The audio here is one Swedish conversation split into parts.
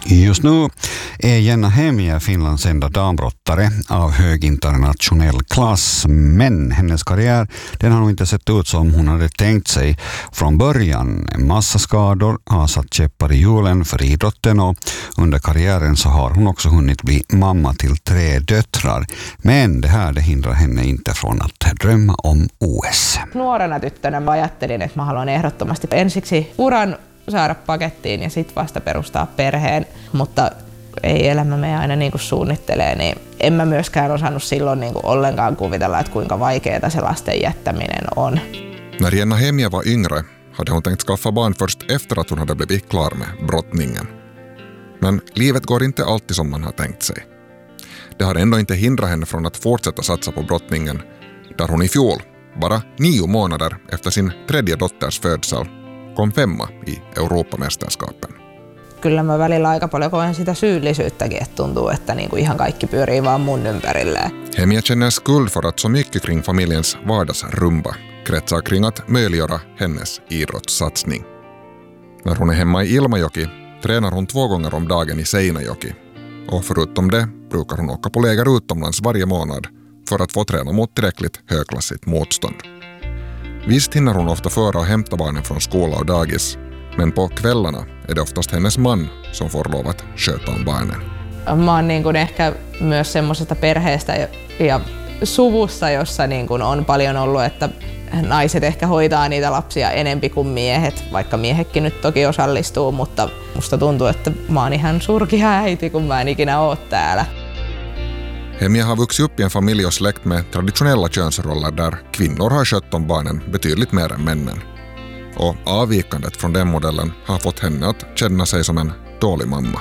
Just nu är Jenna Hemia Finlands enda dambrottare av hög internationell klass, men hennes karriär den har nog inte sett ut som hon hade tänkt sig från början. En massa skador har satt käppar i hjulen för idrotten och under karriären så har hon också hunnit bli mamma till 3 döttrar. Men det hindrar henne inte från att drömma om OS. Nuorena tyttönä mä ajattelin, että mä haluan ehdottomasti ensiksi uran saada pakettiin ja sitten vasta perustaa perheen, mutta ei elämä me aina niin kuin suunnittelee, niin en mä myöskään osannut silloin niin kuin ollenkaan kuvitella, että kuinka vaikeaa se lasten jättäminen on. När Jenna Hemia var yngre hade hon tänkt skaffa barn först efter att hon hade blivit klar med brottningen. Men livet går inte alltid som man har tänkt sig. Det har ändå inte hindrat henne från att fortsätta satsa på brottningen, där hon i fjol, bara 9 månader efter sin 3:e dotters födsel, kom 5 i Eurooppamästerskapen. Kyllä mä välillä aika paljon koen sitä syyllisyyttäkin, että tuntuu, että niin kuin ihan kaikki pyörii vaan mun ympärillä. Hemia känner skuld för att så mycket kring familjens vardagsrumba kretsar kring att möjliggöra hennes idrottssatsning. När hon är hemma i Ilmajoki tränar hon 2 gånger om dagen i Seinäjoki. Och förutom det brukar hon åka på läger utomlands varje månad för att få träna mot tillräckligt högklassigt motstånd. Visst hinner hon ofta föra och hämta barnen från skola och dagis, men på kvällarna är det oftast hennes man som får lov att sköta om barnen. Mä oon niin kuin ehkä myös semmoisesta perheestä ja suvussa, jossa niin kuin on paljon ollut, että naiset ehkä hoitaa niitä lapsia enempi kuin miehet, vaikka miehetkin nyt toki osallistuu, mutta musta tuntuu, että mä oon ihan surkea äiti, kun mä en ikinä oo täällä. Hemia har vuxit upp i en familj och släkt med traditionella könsroller där kvinnor har skött om barnen betydligt mer än männen. Och avvikandet från den modellen har fått henne att känna sig som en dålig mamma.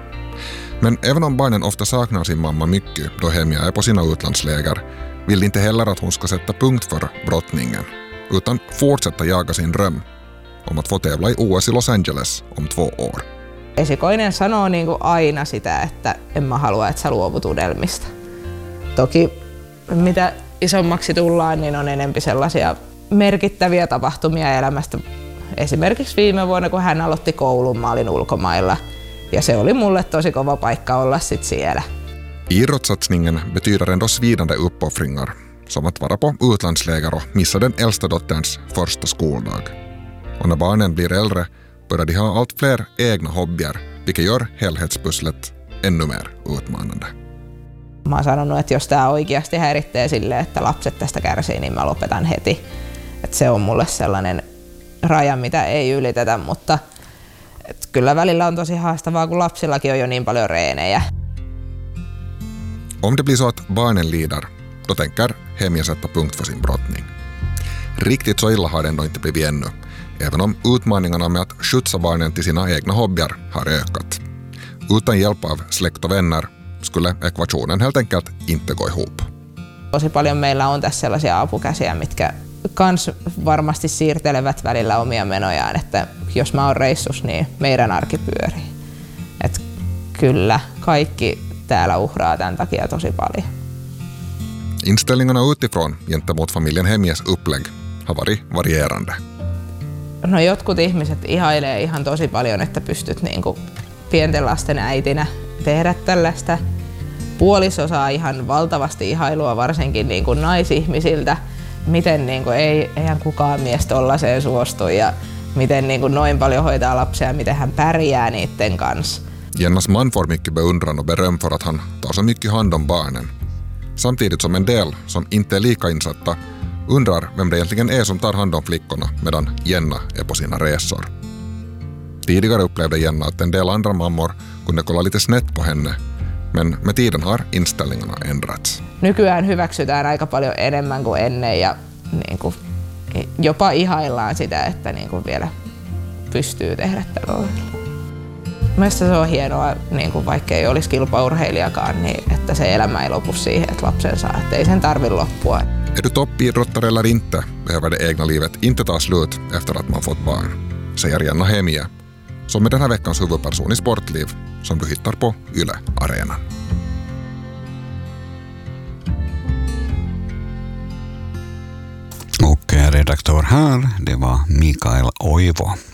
Men även om barnen ofta saknar sin mamma mycket då Hemia är på sina utlandsläger, vill inte heller att hon ska sätta punkt för brottningen, utan fortsätta jaga sin dröm om att få tävla i OS i Los Angeles om 2 år. Esikoinen sanoo niin kuin aina sitä, että en mä halua, että sä luovut unelmista. Toki mitä isommaksi tullaan, niin on enempi sellaisia merkittäviä tapahtumia elämästä. Esimerkiksi viime vuonna, kun hän aloitti koulun, mä olin ulkomailla. Ja se oli mulle tosi kova paikka olla sit siellä. Idrottssatsningen betyder ändå svidande uppoffringar, som att vara på utlandsläger och missa den äldsta dotterns första skoldag. Och när barnen blir äldre börjar de ha allt fler egna hobbyer, vilket gör helhetspusslet ännu mer utmanande. Mä oon sanonut, että jos tää oikeasti häiritsee silleen, että lapset tästä kärsii, niin mä lopetan heti. Että se on mulle sellainen raja, mitä ei ylitetä, mutta kyllä välillä on tosi haastavaa, kun lapsillakin on jo niin paljon reenejä. Om det blir så att barnen lider, då tänker Hemia sätta punkt för sin brottning. Riktigt så illa har det ändå inte blivit ännu, även om utmaningarna med att skjutsa barnen till sina egna hobbyer har ökat. Utan hjälp av släkt och vänner skulle ekvationen helt enkelt inte gå ihop. Tosi paljon meillä on tässä sellaisia apukäsiä, mitkä kans varmasti siirtelevät välillä omia menojaan, että jos mä oon reissus, niin meidän arki pyörii. Et kyllä, kaikki täällä uhraa tämän takia tosi paljon. Inställningarna utifrån gentemot familjen Hemias upplägg har varit varierande. No jotkut ihmiset ihailee ihan tosi paljon, että pystyt niinku pienten lasten äitinä tehdä tällaista. Puoliso saa ihan valtavasti ihailua varsinkin niinku naisihmisiltä. Miten niinku eihän kukaan mies tollaiseen suostu ja miten niinku noin paljon hoitaa lapsia ja miten hän pärjää niiden kanssa. Jennas man får mycket beundran och beröm för att han tar så mycket hand om barnen. Samtidigt som en del som inte är lika insatta undrar vem det egentligen är som tar hand om flickorna medan Jenna är på sina resor. Tidigare upplevde Jenna att en del andra mammor kunde kolla lite snett på henne, men med tiden har inställningarna ändrats. Nykyään hyväksytään aika paljon enemmän kuin ennen ja niin kuin jopa ihaillaan sitä, että niin kuin vielä pystyy tehdä tällä. Mielestäni se on hienoa, niin kuin vaikka ei olisi kilpaurheilijakaan, niin että se elämä ei lopu siihen, että lapsen saa, että ei sen tarvitse loppua. Är du toppidrottare eller inte behöver det egna livet inte ta slut efter att man fått barn, säger Jenna Hemia, som är den här veckans huvudperson i Sportliv som du hittar på Yle Arenan. Och redaktör här, det var Mikael Oivo.